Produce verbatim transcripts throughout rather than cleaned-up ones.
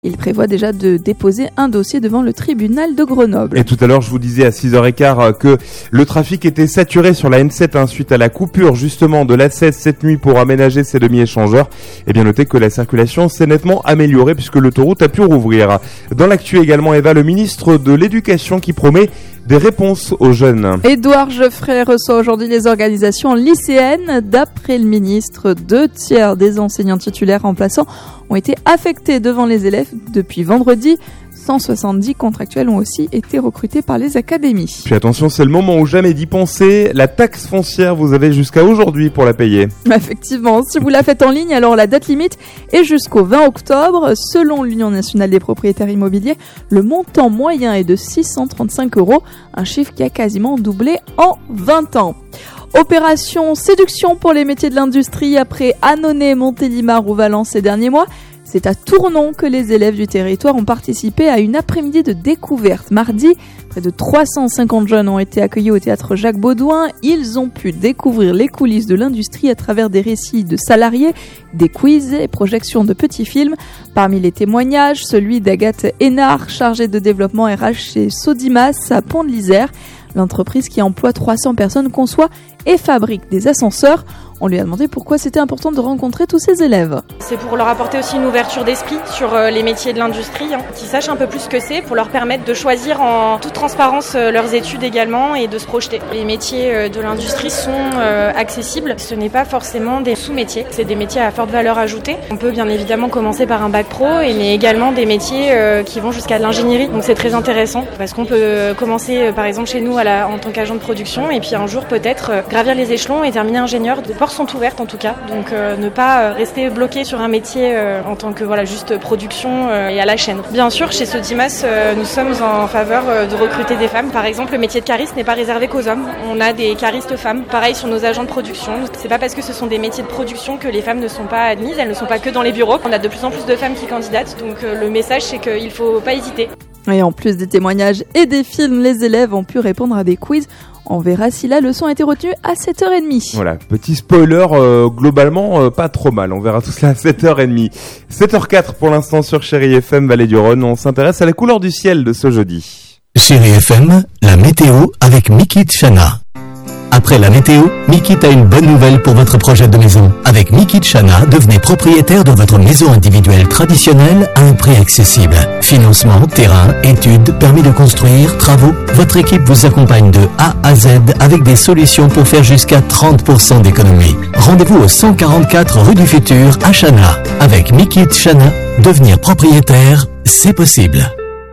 Il prévoit déjà de déposer un dossier devant le tribunal de Grenoble. Et tout à l'heure, je vous disais à six heures quinze que le trafic était saturé sur la N sept hein, suite à la coupure justement de l'A seize cette nuit pour aménager ces demi-échangeurs. Et bien notez que la circulation s'est nettement améliorée puisque l'autoroute a pu rouvrir. Dans l'actu également, Eva, le ministre de l'Éducation qui promet des réponses aux jeunes. Édouard Geoffrey reçoit aujourd'hui les organisations lycéennes. D'après le ministre, deux tiers des enseignants titulaires remplaçants ont été affectés devant les élèves depuis vendredi. cent soixante-dix contractuels ont aussi été recrutés par les académies. Puis attention, c'est le moment ou jamais d'y penser. La taxe foncière, vous avez jusqu'à aujourd'hui pour la payer. Effectivement, si vous la faites en ligne, alors la date limite est jusqu'au vingt octobre. Selon l'Union nationale des propriétaires immobiliers, le montant moyen est de six cent trente-cinq euros, un chiffre qui a quasiment doublé en vingt ans. Opération séduction pour les métiers de l'industrie après Annonay, Montélimar ou Valence ces derniers mois. C'est à Tournon que les élèves du territoire ont participé à une après-midi de découverte. Mardi, près de trois cent cinquante jeunes ont été accueillis au théâtre Jacques Baudouin. Ils ont pu découvrir les coulisses de l'industrie à travers des récits de salariés, des quiz et projections de petits films. Parmi les témoignages, celui d'Agathe Hénard, chargée de développement R H chez Sodimas à Pont de l'Isère. L'entreprise qui emploie trois cents personnes conçoit et fabrique des ascenseurs. On lui a demandé pourquoi c'était important de rencontrer tous ces élèves. C'est pour leur apporter aussi une ouverture d'esprit sur les métiers de l'industrie, hein, qu'ils sachent un peu plus ce que c'est, pour leur permettre de choisir en toute transparence leurs études également et de se projeter. Les métiers de l'industrie sont euh, accessibles, ce n'est pas forcément des sous-métiers, c'est des métiers à forte valeur ajoutée. On peut bien évidemment commencer par un bac pro, mais également des métiers euh, qui vont jusqu'à l'ingénierie, donc c'est très intéressant parce qu'on peut commencer par exemple chez nous à la, en tant qu'agent de production et puis un jour peut-être euh, gravir les échelons et terminer ingénieur. Les portes sont ouvertes en tout cas, donc euh, ne pas euh, rester bloqué sur un métier euh, en tant que voilà juste production euh, et à la chaîne. Bien sûr, chez Sodimas, euh, nous sommes en faveur euh, de recruter des femmes. Par exemple, le métier de cariste n'est pas réservé qu'aux hommes. On a des caristes femmes. Pareil sur nos agents de production. C'est pas parce que ce sont des métiers de production que les femmes ne sont pas admises. Elles ne sont pas que dans les bureaux. On a de plus en plus de femmes qui candidatent, donc euh, le message c'est qu'il faut pas hésiter. Et en plus des témoignages et des films, les élèves ont pu répondre à des quiz. On verra si la leçon a été retenue à sept heures trente. Voilà, petit spoiler, euh, globalement, euh, pas trop mal. On verra tout cela à sept heures trente. sept heures quatre pour l'instant sur Chérie F M, Vallée du Rhône. On s'intéresse à la couleur du ciel de ce jeudi. Chérie F M, la météo avec Mikit Chana. Après la météo, Mikit a une bonne nouvelle pour votre projet de maison. Avec Mikit Chana, devenez propriétaire de votre maison individuelle traditionnelle à un prix accessible. Financement, terrain, études, permis de construire, travaux. Votre équipe vous accompagne de A à Z avec des solutions pour faire jusqu'à trente pour cent d'économie. Rendez-vous au cent quarante-quatre rue du Futur à Chana. Avec Mikit Chana, devenir propriétaire, c'est possible.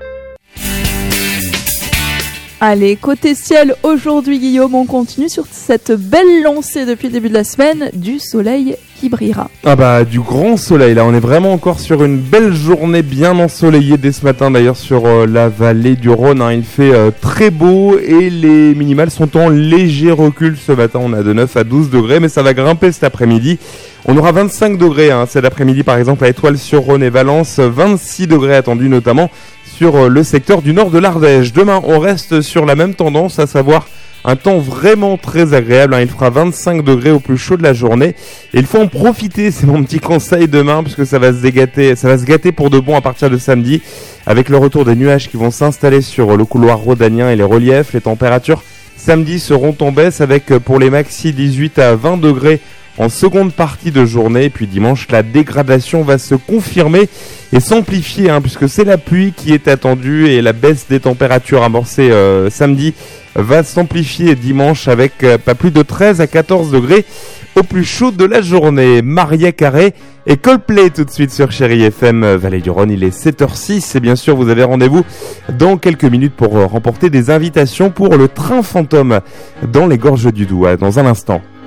Allez, côté ciel, aujourd'hui Guillaume, on continue sur cette belle lancée depuis le début de la semaine du soleil qui brillera. Ah bah du grand soleil, là on est vraiment encore sur une belle journée bien ensoleillée dès ce matin d'ailleurs sur euh, la vallée du Rhône, hein. Il fait euh, très beau et les minimales sont en léger recul ce matin, on a de neuf à douze degrés mais ça va grimper cet après-midi. On aura vingt-cinq degrés hein, cet après-midi par exemple à Étoile-sur-Rhône et Valence, vingt-six degrés attendus notamment sur le secteur du nord de l'Ardèche. Demain, on reste sur la même tendance, à savoir un temps vraiment très agréable. Il fera vingt-cinq degrés au plus chaud de la journée. Et il faut en profiter, c'est mon petit conseil demain, puisque ça va se dégâter, ça va se gâter pour de bon à partir de samedi, avec le retour des nuages qui vont s'installer sur le couloir rhodanien et les reliefs. Les températures samedi seront en baisse, avec pour les maxi dix-huit à vingt degrés en seconde partie de journée. Et puis dimanche, la dégradation va se confirmer et s'amplifier, hein, puisque c'est la pluie qui est attendue et la baisse des températures amorcée euh, samedi va s'amplifier dimanche avec euh, pas plus de treize à quatorze degrés au plus chaud de la journée. Mariah Carey et Coldplay tout de suite sur Chérie F M Vallée du Rhône. Il est sept heures six et bien sûr vous avez rendez-vous dans quelques minutes pour remporter des invitations pour le train fantôme dans les gorges du Doubs. Dans un instant.